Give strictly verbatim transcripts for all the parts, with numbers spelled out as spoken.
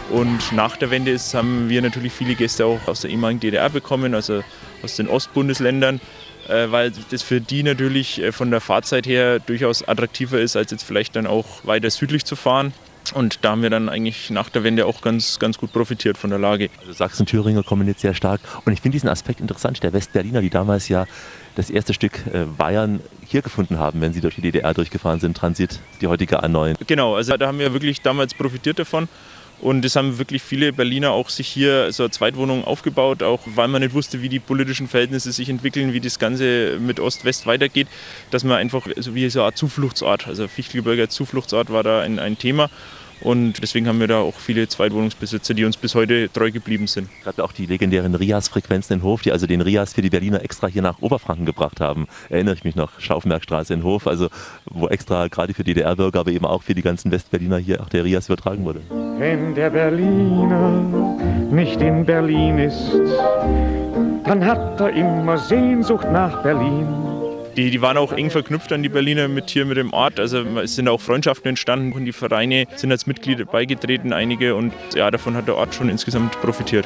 Und nach der Wende ist, haben wir natürlich viele Gäste auch aus der ehemaligen D D R bekommen, also aus den Ostbundesländern, weil das für die natürlich von der Fahrzeit her durchaus attraktiver ist, als jetzt vielleicht dann auch weiter südlich zu fahren. Und da haben wir dann eigentlich nach der Wende auch ganz, ganz gut profitiert von der Lage. Also Sachsen-Thüringer kommen jetzt sehr stark. Und ich finde diesen Aspekt interessant, der Westberliner, die damals ja das erste Stück Bayern hier gefunden haben, wenn sie durch die D D R durchgefahren sind, Transit, die heutige A neun. Genau, also da haben wir wirklich damals profitiert davon. Und das haben wirklich viele Berliner auch sich hier so eine Zweitwohnung aufgebaut, auch weil man nicht wusste, wie die politischen Verhältnisse sich entwickeln, wie das Ganze mit Ost-West weitergeht, dass man einfach also wie so eine Art Zufluchtsort, also Fichtelgebirge Zufluchtsort war da ein, ein Thema. Und deswegen haben wir da auch viele Zweitwohnungsbesitzer, die uns bis heute treu geblieben sind. Gerade auch die legendären Rias-Frequenzen in Hof, die also den Rias für die Berliner extra hier nach Oberfranken gebracht haben. Erinnere ich mich noch, Schaufenbergstraße in Hof, also wo extra gerade für D D R-Bürger, aber eben auch für die ganzen Westberliner hier auch der Rias übertragen wurde. Wenn der Berliner nicht in Berlin ist, dann hat er immer Sehnsucht nach Berlin. Die, die waren auch eng verknüpft an die Berliner mit hier mit dem Ort. Also es sind auch Freundschaften entstanden und die Vereine sind als Mitglieder beigetreten, einige. Und ja, davon hat der Ort schon insgesamt profitiert.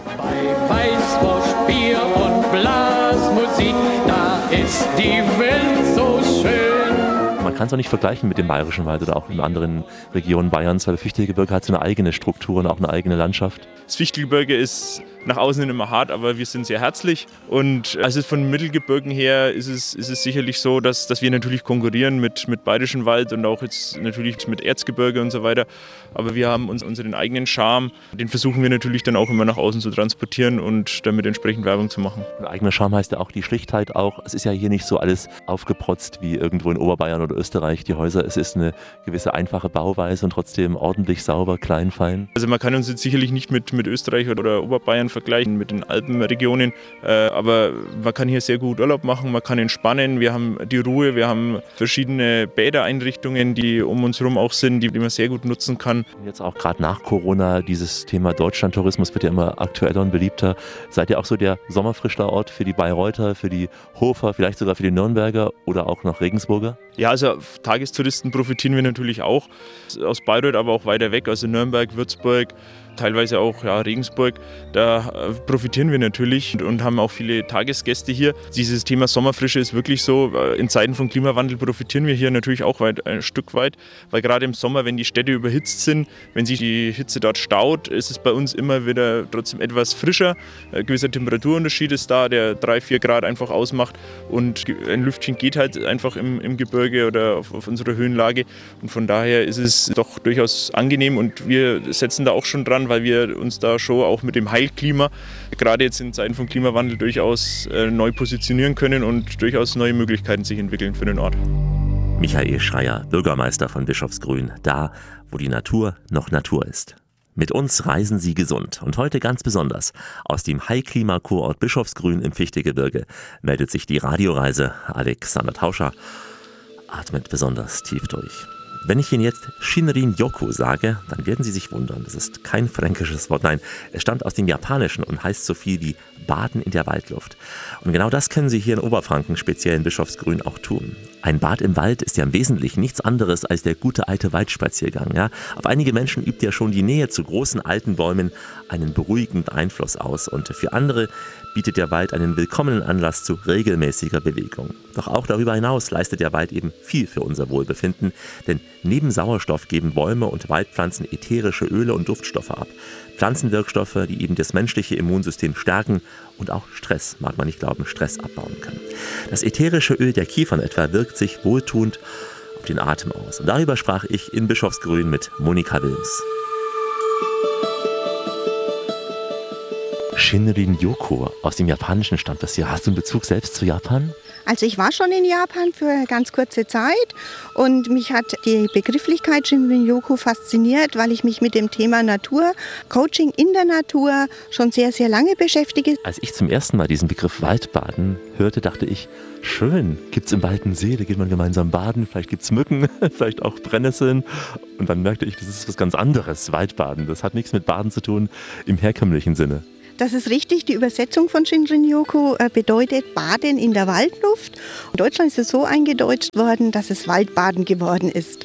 Bei Weißwurst, Bier und Blasmusik, da ist die Welt so schön. Man kann es auch nicht vergleichen mit dem Bayerischen Wald oder auch in anderen Regionen Bayerns, weil das Fichtelgebirge hat so eine eigene Struktur und auch eine eigene Landschaft. Das Fichtelgebirge ist nach außen hin immer hart, aber wir sind sehr herzlich. Und also von Mittelgebirgen her ist es, ist es sicherlich so, dass, dass wir natürlich konkurrieren mit, mit Bayerischem Wald und auch jetzt natürlich mit Erzgebirge und so weiter. Aber wir haben uns unseren eigenen Charme, den versuchen wir natürlich dann auch immer nach außen zu transportieren und damit entsprechend Werbung zu machen. Ein eigener Charme heißt ja auch die Schlichtheit auch. Es ist ja hier nicht so alles aufgeprotzt wie irgendwo in Oberbayern oder Österreich, die Häuser. Es ist eine gewisse einfache Bauweise und trotzdem ordentlich sauber, klein, fein. Also man kann uns jetzt sicherlich nicht mit, mit Österreich oder Oberbayern vergleichen, mit den Alpenregionen, äh, aber man kann hier sehr gut Urlaub machen, man kann entspannen, wir haben die Ruhe, wir haben verschiedene Bädereinrichtungen, die um uns herum auch sind, die, die man sehr gut nutzen kann. Jetzt auch gerade nach Corona, dieses Thema Deutschlandtourismus wird ja immer aktueller und beliebter. Seid ihr auch so der Sommerfrischlerort für die Bayreuther, für die Hofer, vielleicht sogar für die Nürnberger oder auch noch Regensburger? Ja, also Tagestouristen profitieren wir natürlich auch aus Bayreuth, aber auch weiter weg, also Nürnberg, Würzburg, teilweise auch ja, Regensburg, da profitieren wir natürlich und, und haben auch viele Tagesgäste hier. Dieses Thema Sommerfrische ist wirklich so, in Zeiten von Klimawandel profitieren wir hier natürlich auch weit, ein Stück weit, weil gerade im Sommer, wenn die Städte überhitzt sind, wenn sich die Hitze dort staut, ist es bei uns immer wieder trotzdem etwas frischer. Ein gewisser Temperaturunterschied ist da, der drei, vier Grad einfach ausmacht und ein Lüftchen geht halt einfach im, im Gebirge oder auf, auf unserer Höhenlage und von daher ist es doch durchaus angenehm und wir setzen da auch schon dran, weil wir uns da schon auch mit dem Heilklima, gerade jetzt in Zeiten von Klimawandel, durchaus äh, neu positionieren können und durchaus neue Möglichkeiten sich entwickeln für den Ort. Michael Schreier, Bürgermeister von Bischofsgrün, da, wo die Natur noch Natur ist. Mit uns reisen Sie gesund und heute ganz besonders aus dem High-Klima-Kurort Bischofsgrün im Fichtelgebirge meldet sich die Radioreise. Alexander Tauscher atmet besonders tief durch. Wenn ich Ihnen jetzt Shinrin-yoku sage, dann werden Sie sich wundern. Das ist kein fränkisches Wort, nein, es stammt aus dem Japanischen und heißt so viel wie Baden in der Waldluft. Und genau das können Sie hier in Oberfranken, speziell in Bischofsgrün, auch tun. Ein Bad im Wald ist ja im Wesentlichen nichts anderes als der gute alte Waldspaziergang. Ja? Auf einige Menschen übt ja schon die Nähe zu großen alten Bäumen einen beruhigenden Einfluss aus und für andere bietet der Wald einen willkommenen Anlass zu regelmäßiger Bewegung. Doch auch darüber hinaus leistet der Wald eben viel für unser Wohlbefinden, denn neben Sauerstoff geben Bäume und Waldpflanzen ätherische Öle und Duftstoffe ab. Pflanzenwirkstoffe, die eben das menschliche Immunsystem stärken und auch Stress, mag man nicht glauben, Stress abbauen können. Das ätherische Öl der Kiefern etwa wirkt sich wohltuend auf den Atem aus. Und darüber sprach ich in Bischofsgrün mit Monika Wilms. Shinrin-yoku, aus dem Japanischen stammt das ja. Hast du einen Bezug selbst zu Japan? Also ich war schon in Japan für eine ganz kurze Zeit und mich hat die Begrifflichkeit Shinrin-yoku fasziniert, weil ich mich mit dem Thema Natur, Coaching in der Natur schon sehr, sehr lange beschäftige. Als ich zum ersten Mal diesen Begriff Waldbaden hörte, dachte ich, schön, gibt es im Wald einen See, da geht man gemeinsam baden, vielleicht gibt es Mücken, vielleicht auch Brennnesseln. Und dann merkte ich, das ist was ganz anderes, Waldbaden. Das hat nichts mit Baden zu tun im herkömmlichen Sinne. Das ist richtig. Die Übersetzung von Shinrin-yoku bedeutet Baden in der Waldluft. In Deutschland ist es so eingedeutscht worden, dass es Waldbaden geworden ist.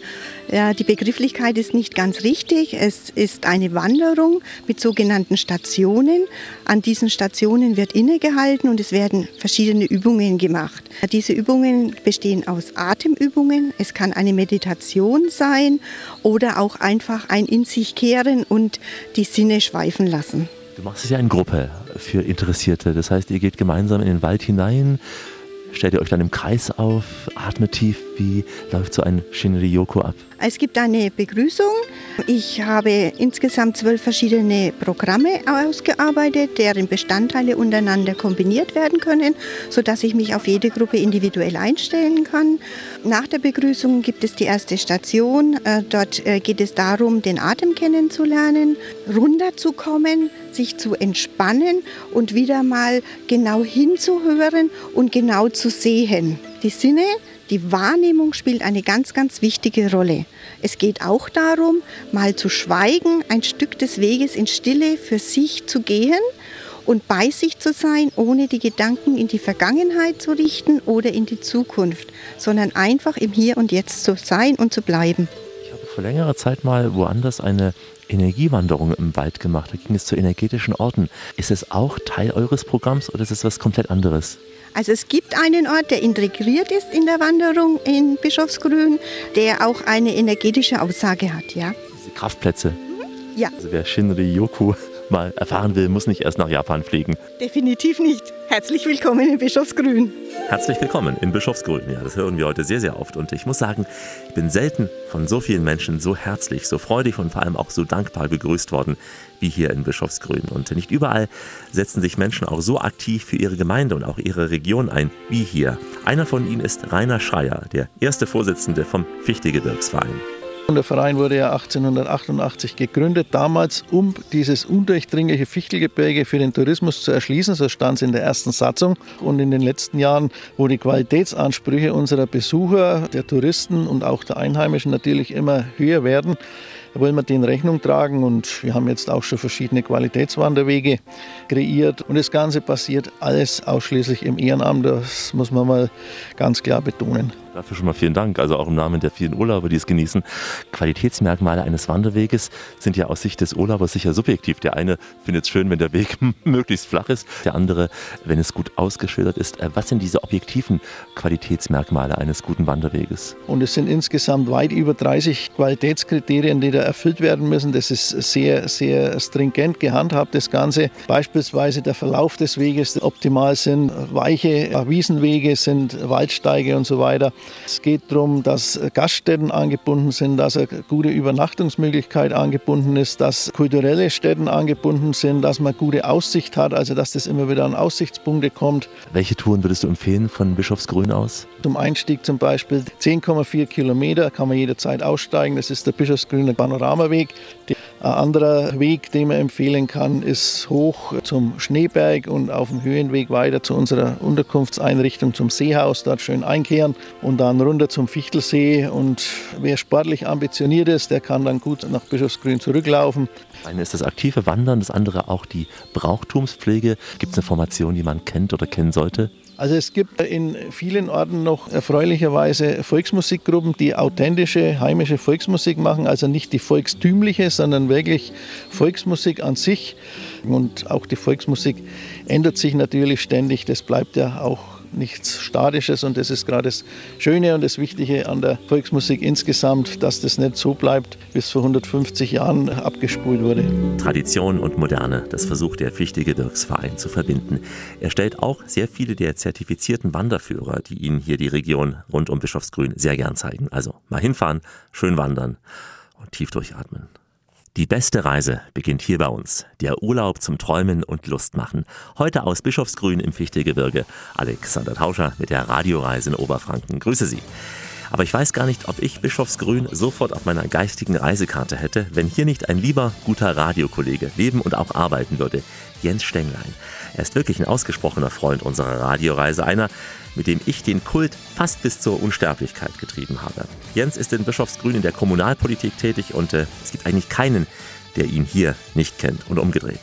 Ja, die Begrifflichkeit ist nicht ganz richtig. Es ist eine Wanderung mit sogenannten Stationen. An diesen Stationen wird innegehalten und es werden verschiedene Übungen gemacht. Diese Übungen bestehen aus Atemübungen. Es kann eine Meditation sein oder auch einfach ein in sich kehren und die Sinne schweifen lassen. Du machst es ja in Gruppe für Interessierte. Das heißt, ihr geht gemeinsam in den Wald hinein. Stellt ihr euch dann im Kreis auf, atmet tief, wie läuft so ein Shinrin-Yoku ab? Es gibt eine Begrüßung. Ich habe insgesamt zwölf verschiedene Programme ausgearbeitet, deren Bestandteile untereinander kombiniert werden können, sodass ich mich auf jede Gruppe individuell einstellen kann. Nach der Begrüßung gibt es die erste Station. Dort geht es darum, den Atem kennenzulernen, runterzukommen, sich zu entspannen und wieder mal genau hinzuhören und genau zu sehen. Die Sinne, die Wahrnehmung spielt eine ganz, ganz wichtige Rolle. Es geht auch darum, mal zu schweigen, ein Stück des Weges in Stille für sich zu gehen und bei sich zu sein, ohne die Gedanken in die Vergangenheit zu richten oder in die Zukunft, sondern einfach im Hier und Jetzt zu sein und zu bleiben. Ich habe vor längerer Zeit mal woanders eine Energiewanderung im Wald gemacht. Da ging es zu energetischen Orten. Ist es auch Teil eures Programms oder ist es was komplett anderes? Also es gibt einen Ort, der integriert ist in der Wanderung in Bischofsgrün, der auch eine energetische Aussage hat, ja. Diese Kraftplätze? Ja. Also wer Shinrin-Yoku mal erfahren will, muss nicht erst nach Japan fliegen. Definitiv nicht. Herzlich willkommen in Bischofsgrün. Herzlich willkommen in Bischofsgrün. Ja, das hören wir heute sehr, sehr oft. Und ich muss sagen, ich bin selten von so vielen Menschen so herzlich, so freudig und vor allem auch so dankbar begrüßt worden wie hier in Bischofsgrün. Und nicht überall setzen sich Menschen auch so aktiv für ihre Gemeinde und auch ihre Region ein wie hier. Einer von ihnen ist Rainer Schreier, der erste Vorsitzende vom Fichte-Gebirgsverein. Der Verein wurde ja achtzehnhundertachtundachtzig gegründet, damals um dieses undurchdringliche Fichtelgebirge für den Tourismus zu erschließen, so stand es in der ersten Satzung. Und in den letzten Jahren, wo die Qualitätsansprüche unserer Besucher, der Touristen und auch der Einheimischen natürlich immer höher werden, wollen wir denen Rechnung tragen und wir haben jetzt auch schon verschiedene Qualitätswanderwege kreiert und das Ganze passiert alles ausschließlich im Ehrenamt, das muss man mal ganz klar betonen. Dafür schon mal vielen Dank, also auch im Namen der vielen Urlauber, die es genießen. Qualitätsmerkmale eines Wanderweges sind ja aus Sicht des Urlaubers sicher subjektiv. Der eine findet es schön, wenn der Weg möglichst flach ist, der andere, wenn es gut ausgeschildert ist. Was sind diese objektiven Qualitätsmerkmale eines guten Wanderweges? Und es sind insgesamt weit über dreißig Qualitätskriterien, die da erfüllt werden müssen. Das ist sehr, sehr stringent gehandhabt, das Ganze. Beispielsweise der Verlauf des Weges optimal sind, weiche Wiesenwege sind, Waldsteige und so weiter. Es geht darum, dass Gaststätten angebunden sind, dass eine gute Übernachtungsmöglichkeit angebunden ist, dass kulturelle Stätten angebunden sind, dass man gute Aussicht hat, also dass das immer wieder an Aussichtspunkte kommt. Welche Touren würdest du empfehlen von Bischofsgrün aus? Zum Einstieg zum Beispiel zehn Komma vier Kilometer, kann man jederzeit aussteigen. Das ist der Bischofsgrüner Panoramaweg. Ein anderer Weg, den man empfehlen kann, ist hoch zum Schneeberg und auf dem Höhenweg weiter zu unserer Unterkunftseinrichtung zum Seehaus, dort schön einkehren und dann runter zum Fichtelsee. Und wer sportlich ambitioniert ist, der kann dann gut nach Bischofsgrün zurücklaufen. Das eine ist das aktive Wandern, das andere auch die Brauchtumspflege. Gibt es eine Formation, die man kennt oder kennen sollte? Also es gibt in vielen Orten noch erfreulicherweise Volksmusikgruppen, die authentische heimische Volksmusik machen, also nicht die volkstümliche, sondern wirklich Volksmusik an sich. Und auch die Volksmusik ändert sich natürlich ständig, das bleibt ja auch nichts Statisches und das ist gerade das Schöne und das Wichtige an der Volksmusik insgesamt, dass das nicht so bleibt, wie es vor hundertfünfzig Jahren abgespult wurde. Tradition und Moderne, das versucht der Fichte-Gebirgsverein zu verbinden. Er stellt auch sehr viele der zertifizierten Wanderführer, die Ihnen hier die Region rund um Bischofsgrün sehr gern zeigen. Also mal hinfahren, schön wandern und tief durchatmen. Die beste Reise beginnt hier bei uns. Der Urlaub zum Träumen und Lustmachen. Heute aus Bischofsgrün im Fichtelgebirge. Alexander Tauscher mit der Radioreise in Oberfranken. Grüße Sie. Aber ich weiß gar nicht, ob ich Bischofsgrün sofort auf meiner geistigen Reisekarte hätte, wenn hier nicht ein lieber, guter Radiokollege leben und auch arbeiten würde. Jens Stenglein. Er ist wirklich ein ausgesprochener Freund unserer Radioreise. Einer, mit dem ich den Kult fast bis zur Unsterblichkeit getrieben habe. Jens ist in Bischofsgrün in der Kommunalpolitik tätig und äh, es gibt eigentlich keinen, der ihn hier nicht kennt und umgedreht.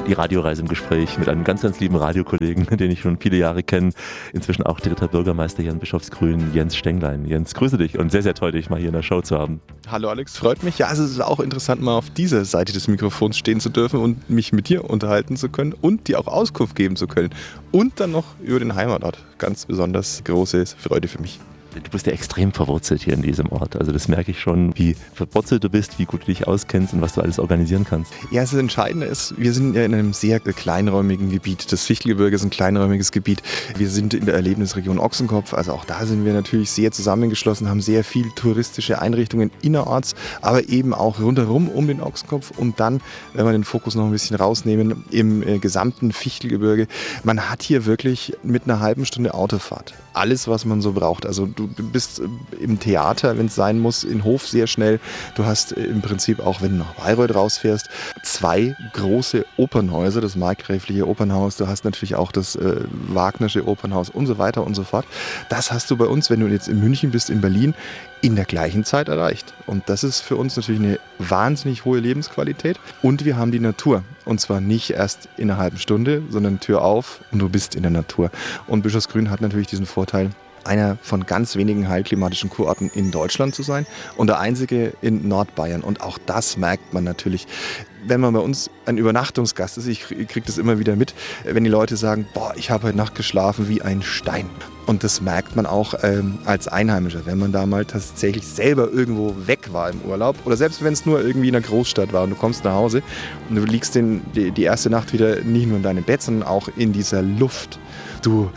Die Radioreise im Gespräch mit einem ganz, ganz lieben Radiokollegen, den ich schon viele Jahre kenne. Inzwischen auch dritter Bürgermeister hier in Bischofsgrün, Jens Stenglein. Jens, grüße dich und sehr, sehr toll, dich mal hier in der Show zu haben. Hallo Alex, freut mich. Ja, also es ist auch interessant, mal auf dieser Seite des Mikrofons stehen zu dürfen und mich mit dir unterhalten zu können und dir auch Auskunft geben zu können. Und dann noch über den Heimatort. Ganz besonders große Freude für mich. Du bist ja extrem verwurzelt hier in diesem Ort. Also das merke ich schon, wie verwurzelt du bist, wie gut du dich auskennst und was du alles organisieren kannst. Ja, das Entscheidende ist, wir sind ja in einem sehr kleinräumigen Gebiet. Das Fichtelgebirge ist ein kleinräumiges Gebiet. Wir sind in der Erlebnisregion Ochsenkopf. Also auch da sind wir natürlich sehr zusammengeschlossen, haben sehr viel touristische Einrichtungen innerorts, aber eben auch rundherum um den Ochsenkopf. Und dann, wenn wir den Fokus noch ein bisschen rausnehmen, im äh, gesamten Fichtelgebirge. Man hat hier wirklich mit einer halben Stunde Autofahrt alles, was man so braucht. Also du bist im Theater, wenn es sein muss, in Hof sehr schnell. Du hast im Prinzip auch, wenn du nach Bayreuth rausfährst, zwei große Opernhäuser, das markgräfliche Opernhaus, du hast natürlich auch das äh, Wagnersche Opernhaus und so weiter und so fort. Das hast du bei uns, wenn du jetzt in München bist, in Berlin, in der gleichen Zeit erreicht. Und das ist für uns natürlich eine wahnsinnig hohe Lebensqualität. Und wir haben die Natur. Und zwar nicht erst in einer halben Stunde, sondern Tür auf und du bist in der Natur. Und Bischofsgrün hat natürlich diesen Vorteil, einer von ganz wenigen heilklimatischen Kurorten in Deutschland zu sein und der einzige in Nordbayern. Und auch das merkt man natürlich, wenn man bei uns ein Übernachtungsgast ist. Ich kriege das immer wieder mit, wenn die Leute sagen, boah, ich habe heute Nacht geschlafen wie ein Stein. Und das merkt man auch ähm, als Einheimischer, wenn man da mal tatsächlich selber irgendwo weg war im Urlaub oder selbst wenn es nur irgendwie in einer Großstadt war und du kommst nach Hause und du liegst den, die, die erste Nacht wieder nicht nur in deinem Bett, sondern auch in dieser Luft. Du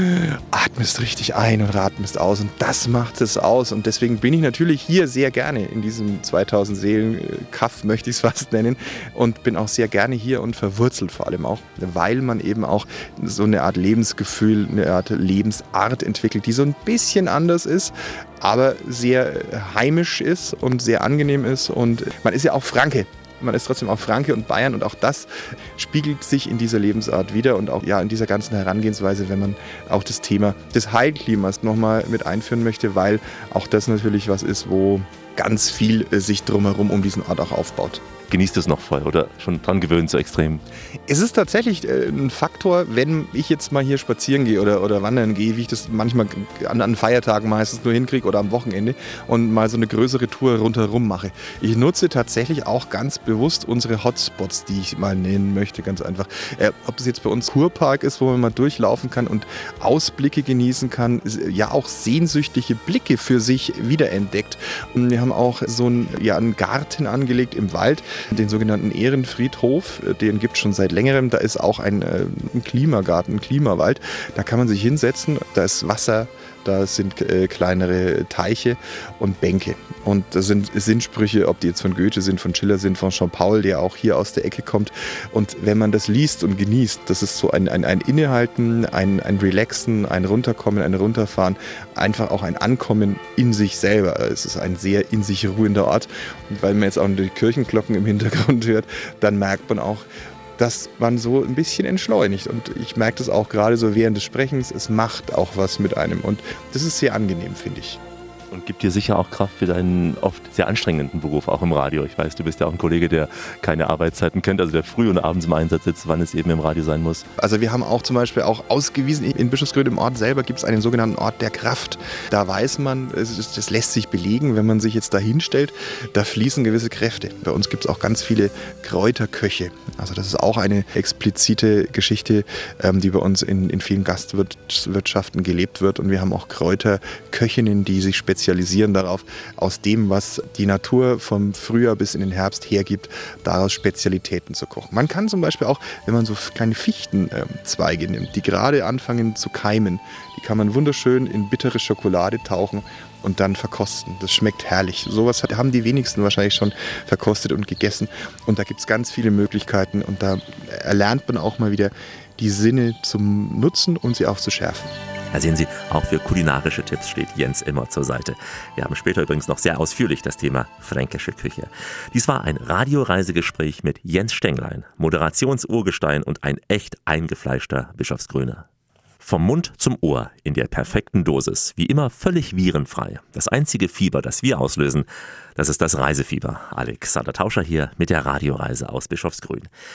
atmest richtig ein und atmest aus und das macht es aus. Und deswegen bin ich natürlich hier sehr gerne in diesem zweitausend Seelen Kaff, möchte ich es fast nennen, und bin auch sehr gerne hier und verwurzelt vor allem auch, weil man eben auch so eine Art Lebensgefühl, eine Art Lebensart entwickelt, die so ein bisschen anders ist, aber sehr heimisch ist und sehr angenehm ist. Und man ist ja auch Franke. Man ist trotzdem auch Franke und Bayern und auch das spiegelt sich in dieser Lebensart wieder und auch ja in dieser ganzen Herangehensweise, wenn man auch das Thema des Heilklimas nochmal mit einführen möchte, weil auch das natürlich was ist, wo ganz viel sich drumherum um diesen Ort auch aufbaut. Genießt du es noch voll oder schon dran gewöhnt, so extrem? Es ist tatsächlich ein Faktor, wenn ich jetzt mal hier spazieren gehe oder, oder wandern gehe, wie ich das manchmal an, an Feiertagen meistens nur hinkriege oder am Wochenende und mal so eine größere Tour rundherum mache. Ich nutze tatsächlich auch ganz bewusst unsere Hotspots, die ich mal nennen möchte, ganz einfach. Äh, ob das jetzt bei uns Kurpark ist, wo man mal durchlaufen kann und Ausblicke genießen kann, ja auch sehnsüchtige Blicke für sich wiederentdeckt. Und wir haben auch so einen, ja, einen Garten angelegt im Wald, den sogenannten Ehrenfriedhof, den gibt es schon seit längerem. Da ist auch ein, äh, ein Klimagarten, ein Klimawald. Da kann man sich hinsetzen, da ist Wasser, da sind äh, kleinere Teiche und Bänke. Und das sind Sinnsprüche, ob die jetzt von Goethe sind, von Schiller sind, von Jean-Paul, der auch hier aus der Ecke kommt. Und wenn man das liest und genießt, das ist so ein, ein, ein Innehalten, ein, ein Relaxen, ein Runterkommen, ein Runterfahren, einfach auch ein Ankommen in sich selber. Es ist ein sehr in sich ruhender Ort. Und weil man jetzt auch die Kirchenglocken im Hintergrund hört, dann merkt man auch, dass man so ein bisschen entschleunigt. Und ich merke das auch gerade so während des Sprechens, es macht auch was mit einem. Und das ist sehr angenehm, finde ich. Und gibt dir sicher auch Kraft für deinen oft sehr anstrengenden Beruf, auch im Radio. Ich weiß, du bist ja auch ein Kollege, der keine Arbeitszeiten kennt, also der früh und abends im Einsatz sitzt, wann es eben im Radio sein muss. Also wir haben auch zum Beispiel auch ausgewiesen, in Bischofsgrün im Ort selber gibt es einen sogenannten Ort der Kraft. Da weiß man, das lässt sich belegen, wenn man sich jetzt da hinstellt, da fließen gewisse Kräfte. Bei uns gibt es auch ganz viele Kräuterköche. Also das ist auch eine explizite Geschichte, die bei uns in, in vielen Gastwirtschaften gelebt wird. Und wir haben auch Kräuterköchinnen, die sich spezialisieren spezialisieren darauf, aus dem, was die Natur vom Frühjahr bis in den Herbst hergibt, daraus Spezialitäten zu kochen. Man kann zum Beispiel auch, wenn man so kleine Fichtenzweige nimmt, die gerade anfangen zu keimen, die kann man wunderschön in bittere Schokolade tauchen und dann verkosten. Das schmeckt herrlich. Sowas haben die wenigsten wahrscheinlich schon verkostet und gegessen. Und da gibt es ganz viele Möglichkeiten und da erlernt man auch mal wieder die Sinne zum Nutzen und sie auch zu schärfen. Da sehen Sie, auch für kulinarische Tipps steht Jens immer zur Seite. Wir haben später übrigens noch sehr ausführlich das Thema fränkische Küche. Dies war ein Radioreisegespräch mit Jens Stenglein, Moderationsurgestein und ein echt eingefleischter Bischofsgrüner. Vom Mund zum Ohr in der perfekten Dosis, wie immer völlig virenfrei. Das einzige Fieber, das wir auslösen, das ist das Reisefieber. Alexander Tauscher hier mit der Radioreise aus Bischofsgrün.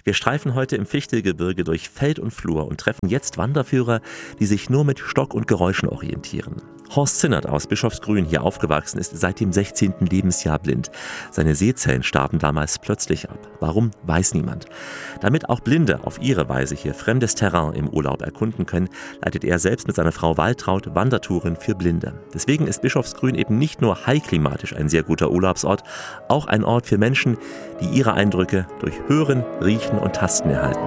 Wir streifen heute im Fichtelgebirge durch Feld und Flur und treffen jetzt Wanderführer, die sich nur mit Stock und Geräuschen orientieren. Horst Zinnert aus Bischofsgrün, hier aufgewachsen, ist seit dem sechzehnten Lebensjahr blind. Seine Sehzellen starben damals plötzlich ab. Warum, weiß niemand. Damit auch Blinde auf ihre Weise hier fremdes Terrain im Urlaub erkunden können, leitet er selbst mit seiner Frau Waltraud Wandertouren für Blinde. Deswegen ist Bischofsgrün eben nicht nur high-klimatisch ein sehr guter Urlaubsort, auch ein Ort für Menschen, die ihre Eindrücke durch Hören, Riechen und Tasten erhalten.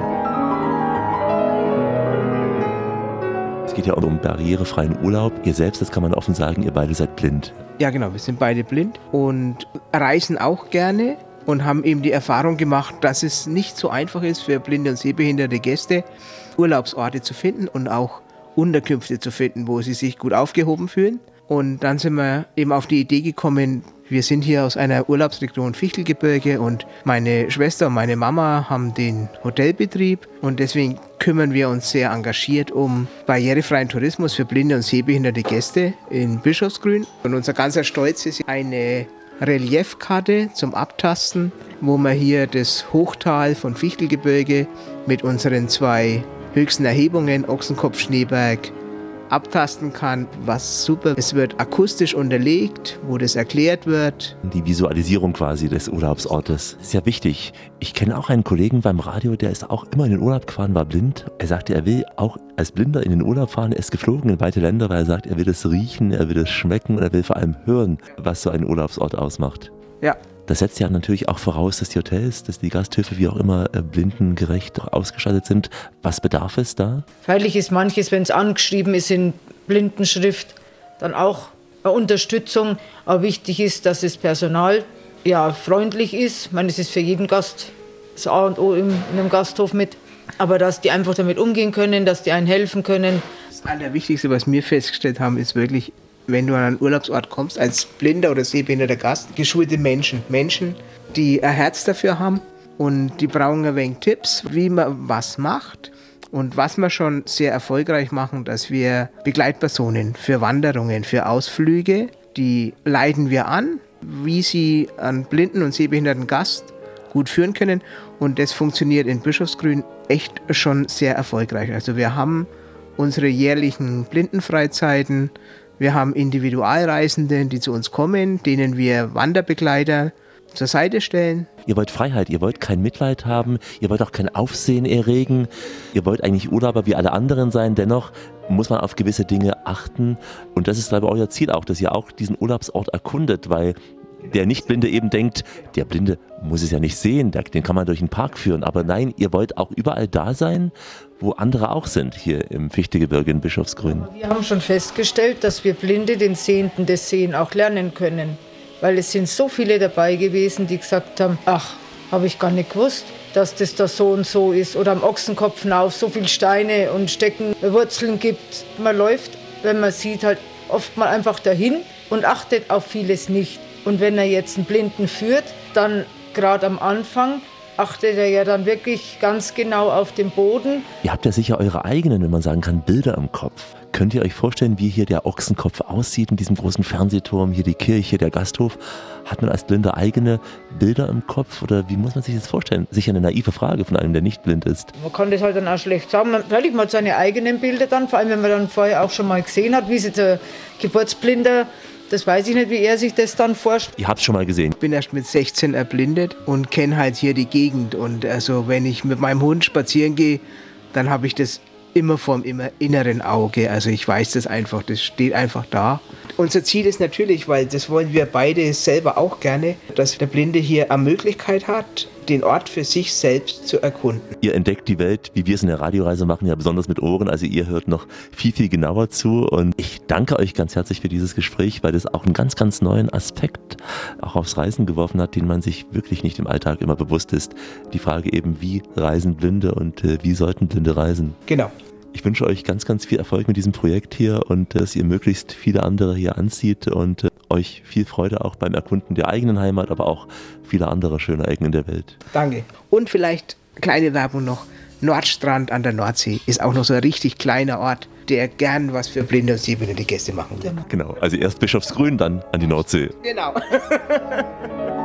Es geht ja um barrierefreien Urlaub. Ihr selbst, das kann man offen sagen, ihr beide seid blind. Ja genau, wir sind beide blind und reisen auch gerne und haben eben die Erfahrung gemacht, dass es nicht so einfach ist für blinde und sehbehinderte Gäste, Urlaubsorte zu finden und auch Unterkünfte zu finden, wo sie sich gut aufgehoben fühlen. Und dann sind wir eben auf die Idee gekommen, wir sind hier aus einer Urlaubsregion Fichtelgebirge und meine Schwester und meine Mama haben den Hotelbetrieb und deswegen kümmern wir uns sehr engagiert um barrierefreien Tourismus für blinde und sehbehinderte Gäste in Bischofsgrün. Und unser ganzer Stolz ist eine Reliefkarte zum Abtasten, wo man hier das Hochtal von Fichtelgebirge mit unseren zwei höchsten Erhebungen, Ochsenkopf, Schneeberg, abtasten kann, was super. Es wird akustisch unterlegt, wo das erklärt wird. Die Visualisierung quasi des Urlaubsortes ist ja wichtig. Ich kenne auch einen Kollegen beim Radio, der ist auch immer in den Urlaub gefahren, war blind. Er sagte, er will auch als Blinder in den Urlaub fahren. Er ist geflogen in weite Länder, weil er sagt, er will es riechen, er will es schmecken und er will vor allem hören, was so ein Urlaubsort ausmacht. Ja. Das setzt ja natürlich auch voraus, dass die Hotels, dass die Gasthöfe, wie auch immer, blindengerecht ausgestattet sind. Was bedarf es da? Freilich ist manches, wenn es angeschrieben ist in Blindenschrift, dann auch eine Unterstützung. Aber wichtig ist, dass das Personal ja, freundlich ist. Ich meine, es ist für jeden Gast das A und O in einem Gasthof mit. Aber dass die einfach damit umgehen können, dass die einen helfen können. Das Allerwichtigste, was wir festgestellt haben, ist wirklich, wenn du an einen Urlaubsort kommst, als blinder oder sehbehinderter Gast, geschulte Menschen. Menschen, die ein Herz dafür haben und die brauchen ein wenig Tipps, wie man was macht. Und was wir schon sehr erfolgreich machen, dass wir Begleitpersonen für Wanderungen, für Ausflüge, die leiten wir an, wie sie einen blinden und sehbehinderten Gast gut führen können. Und das funktioniert in Bischofsgrün echt schon sehr erfolgreich. Also wir haben unsere jährlichen Blindenfreizeiten. Wir haben Individualreisende, die zu uns kommen, denen wir Wanderbegleiter zur Seite stellen. Ihr wollt Freiheit, ihr wollt kein Mitleid haben, ihr wollt auch kein Aufsehen erregen, ihr wollt eigentlich Urlauber wie alle anderen sein, dennoch muss man auf gewisse Dinge achten und das ist, glaube ich, euer Ziel auch, dass ihr auch diesen Urlaubsort erkundet, weil der Nichtblinde eben denkt, der Blinde muss es ja nicht sehen, den kann man durch den Park führen. Aber nein, ihr wollt auch überall da sein, wo andere auch sind, hier im Fichtelgebirge in Bischofsgrün. Wir haben schon festgestellt, dass wir Blinde den Sehenden das Sehen auch lernen können. Weil es sind so viele dabei gewesen, die gesagt haben, ach, habe ich gar nicht gewusst, dass das da so und so ist. Oder am Ochsenkopf auf so viele Steine und Stecken, Wurzeln gibt. Man läuft, wenn man sieht, halt oft mal einfach dahin und achtet auf vieles nicht. Und wenn er jetzt einen Blinden führt, dann gerade am Anfang achtet er ja dann wirklich ganz genau auf den Boden. Ihr habt ja sicher eure eigenen, wenn man sagen kann, Bilder im Kopf. Könnt ihr euch vorstellen, wie hier der Ochsenkopf aussieht in diesem großen Fernsehturm, hier die Kirche, der Gasthof? Hat man als Blinder eigene Bilder im Kopf oder wie muss man sich das vorstellen? Sicher eine naive Frage von einem, der nicht blind ist. Man kann das halt dann auch schlecht sagen. Man natürlich mal seine eigenen Bilder dann, vor allem wenn man dann vorher auch schon mal gesehen hat, wie sich der Geburtsblinder, das weiß ich nicht, wie er sich das dann vorstellt. Ihr habt es schon mal gesehen. Ich bin erst mit sechzehn erblindet und kenne halt hier die Gegend. Und also wenn ich mit meinem Hund spazieren gehe, dann habe ich das immer vorm immer inneren Auge. Also ich weiß das einfach, das steht einfach da. Unser Ziel ist natürlich, weil das wollen wir beide selber auch gerne, dass der Blinde hier eine Möglichkeit hat, den Ort für sich selbst zu erkunden. Ihr entdeckt die Welt, wie wir es in der Radioreise machen, ja besonders mit Ohren. Also ihr hört noch viel, viel genauer zu. Und ich danke euch ganz herzlich für dieses Gespräch, weil das auch einen ganz, ganz neuen Aspekt auch aufs Reisen geworfen hat, den man sich wirklich nicht im Alltag immer bewusst ist. Die Frage eben, wie reisen Blinde und äh, wie sollten Blinde reisen? Genau. Ich wünsche euch ganz, ganz viel Erfolg mit diesem Projekt hier und dass ihr möglichst viele andere hier anzieht und äh, euch viel Freude auch beim Erkunden der eigenen Heimat, aber auch vieler anderer schöner Ecken in der Welt. Danke. Und vielleicht kleine Werbung noch. Nordstrand an der Nordsee ist auch noch so ein richtig kleiner Ort, der gern was für blinde und sehbehinderte Gäste machen will. Genau, also erst Bischofsgrün, dann an die Nordsee. Genau.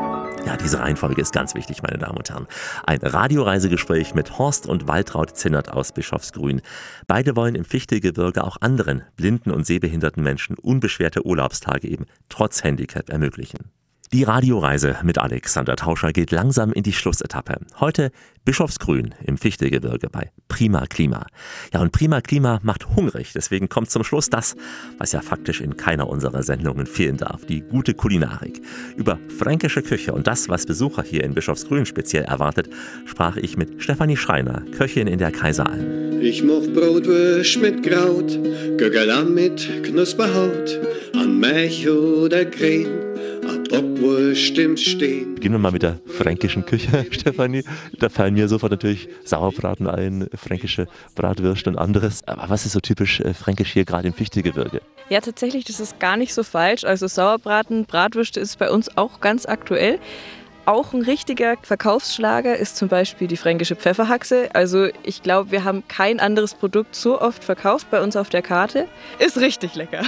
Ja, diese Reihenfolge ist ganz wichtig, meine Damen und Herren. Ein Radioreisegespräch mit Horst und Waltraud Zinnert aus Bischofsgrün. Beide wollen im Fichtelgebirge auch anderen blinden und sehbehinderten Menschen unbeschwerte Urlaubstage eben trotz Handicap ermöglichen. Die Radioreise mit Alexander Tauscher geht langsam in die Schlussetappe. Heute Bischofsgrün im Fichtelgebirge bei Prima Klima. Ja, und Prima Klima macht hungrig, deswegen kommt zum Schluss das, was ja faktisch in keiner unserer Sendungen fehlen darf, die gute Kulinarik. Über fränkische Küche und das, was Besucher hier in Bischofsgrün speziell erwartet, sprach ich mit Stefanie Schreiner, Köchin in der Kaiseralm. Ich moch Brotwurst mit Kraut, Göggerlamm mit Knusperhaut, an Milch oder Krähen. Bockwurst im Stehen. Beginnen wir mal mit der fränkischen Küche, Stefanie. Da fallen mir sofort natürlich Sauerbraten ein, fränkische Bratwürste und anderes. Aber was ist so typisch äh, fränkisch hier gerade im Fichtelgebirge? Ja, tatsächlich, das ist gar nicht so falsch. Also Sauerbraten, Bratwürste ist bei uns auch ganz aktuell. Auch ein richtiger Verkaufsschlager ist zum Beispiel die fränkische Pfefferhaxe. Also ich glaube, wir haben kein anderes Produkt so oft verkauft bei uns auf der Karte. Ist richtig lecker.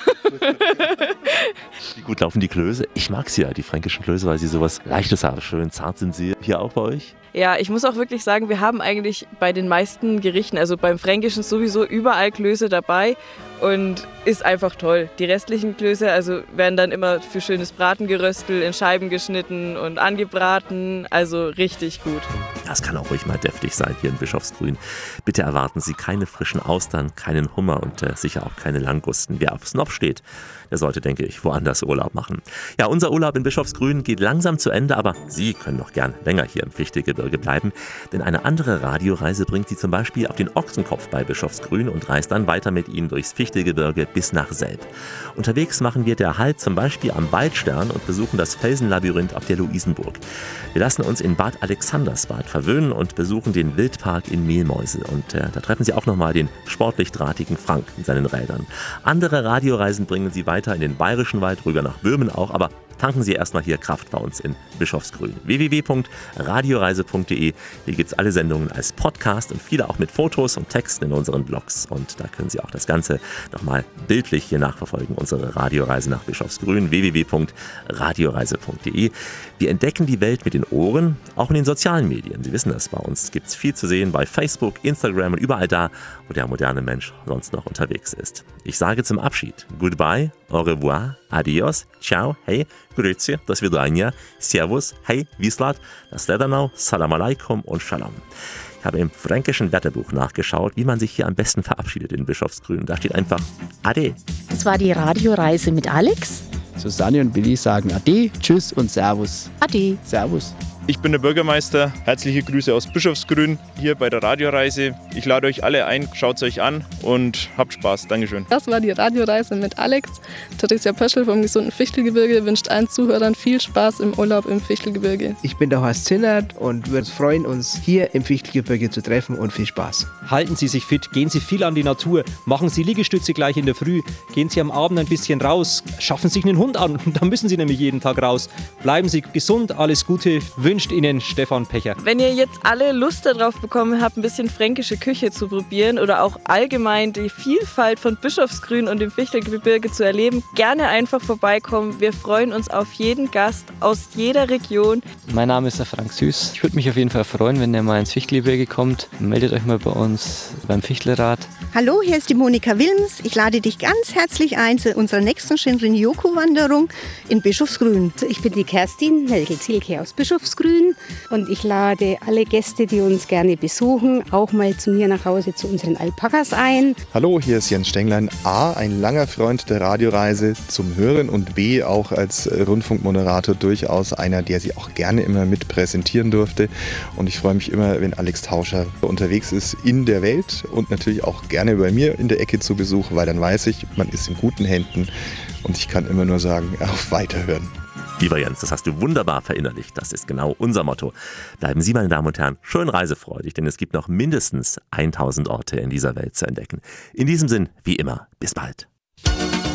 Wie gut laufen die Klöße? Ich mag sie ja, die fränkischen Klöße, weil sie sowas Leichtes haben. Schön zart sind sie. Hier auch bei euch? Ja, ich muss auch wirklich sagen, wir haben eigentlich bei den meisten Gerichten, also beim Fränkischen sowieso überall Klöße dabei und ist einfach toll. Die restlichen Klöße also werden dann immer für schönes Bratengeröstel in Scheiben geschnitten und angebraten, also richtig gut. Das kann auch ruhig mal deftig sein hier in Bischofsgrün. Bitte erwarten Sie keine frischen Austern, keinen Hummer und äh, sicher auch keine Langusten. Wer auf Snob steht, der sollte, denke ich, woanders Urlaub machen. Ja, unser Urlaub in Bischofsgrün geht langsam zu Ende, aber Sie können noch gern länger hier im Fichtelgebirge bleiben, denn eine andere Radioreise bringt Sie zum Beispiel auf den Ochsenkopf bei Bischofsgrün und reist dann weiter mit Ihnen durchs Fichtelgebirge bis nach Selb. Unterwegs machen wir der Halt zum Beispiel am Waldstern und besuchen das Felsenlabyrinth auf der Luisenburg. Wir lassen uns in Bad Alexandersbad verwöhnen und besuchen den Wildpark in Mehlmäuse. Und äh, da treffen Sie auch nochmal den sportlich drahtigen Frank mit seinen Rädern. Andere Radioreisen bringen Sie weiter in den Bayerischen Wald, rüber nach Böhmen auch, aber tanken Sie erstmal hier Kraft bei uns in Bischofsgrün. w w w punkt radioreise punkt de. Hier gibt es alle Sendungen als Podcast und viele auch mit Fotos und Texten in unseren Blogs. Und da können Sie auch das Ganze nochmal bildlich hier nachverfolgen, unsere Radioreise nach Bischofsgrün. w w w punkt radioreise punkt de. Wir entdecken die Welt mit den Ohren, auch in den sozialen Medien. Sie wissen das, bei uns gibt es viel zu sehen bei Facebook, Instagram und überall da, wo der moderne Mensch sonst noch unterwegs ist. Ich sage zum Abschied Goodbye, au revoir, adios, ciao, hey, grüezi, do svidania, servus, hey, wislat, das Ledanau, salam alaikum und shalom. Ich habe im fränkischen Wörterbuch nachgeschaut, wie man sich hier am besten verabschiedet in Bischofsgrün. Da steht einfach Ade. Das war die Radioreise mit Alex. Susanne und Billy sagen Ade, Tschüss und Servus. Ade. Servus. Ich bin der Bürgermeister. Herzliche Grüße aus Bischofsgrün hier bei der Radioreise. Ich lade euch alle ein, schaut es euch an und habt Spaß. Dankeschön. Das war die Radioreise mit Alex. Theresia Pöschel vom gesunden Fichtelgebirge wünscht allen Zuhörern viel Spaß im Urlaub im Fichtelgebirge. Ich bin der Horst Zinnert und wir freuen uns, hier im Fichtelgebirge zu treffen und viel Spaß. Halten Sie sich fit, gehen Sie viel an die Natur, machen Sie Liegestütze gleich in der Früh, gehen Sie am Abend ein bisschen raus, schaffen sich einen Hund an, da müssen Sie nämlich jeden Tag raus. Bleiben Sie gesund, alles Gute, wünscht Ihnen Stefan Pecher. Wenn ihr jetzt alle Lust darauf bekommen habt, ein bisschen fränkische Küche zu probieren oder auch allgemein die Vielfalt von Bischofsgrün und dem Fichtelgebirge zu erleben, gerne einfach vorbeikommen. Wir freuen uns auf jeden Gast aus jeder Region. Mein Name ist der Frank Süß. Ich würde mich auf jeden Fall freuen, wenn ihr mal ins Fichtelgebirge kommt. Meldet euch mal bei uns beim Fichtlerrat. Hallo, hier ist die Monika Wilms. Ich lade dich ganz herzlich ein zu unserer nächsten Shinrin-Yoku-Wanderung in Bischofsgrün. Ich bin die Kerstin Helge-Zielke aus Bischofsgrün und ich lade alle Gäste, die uns gerne besuchen, auch mal zu mir nach Hause zu unseren Alpakas ein. Hallo, hier ist Jens Stenglein. A, ein langer Freund der Radioreise zum Hören und B, auch als Rundfunkmoderator durchaus einer, der sie auch gerne immer mit präsentieren durfte. Und ich freue mich immer, wenn Alex Tauscher unterwegs ist in der Welt und natürlich auch gerne bei mir in der Ecke zu Besuch, weil dann weiß ich, man ist in guten Händen und ich kann immer nur sagen, auf Weiterhören. Lieber Jens, das hast du wunderbar verinnerlicht. Das ist genau unser Motto. Bleiben Sie, meine Damen und Herren, schön reisefreudig, denn es gibt noch mindestens tausend Orte in dieser Welt zu entdecken. In diesem Sinn, wie immer, bis bald.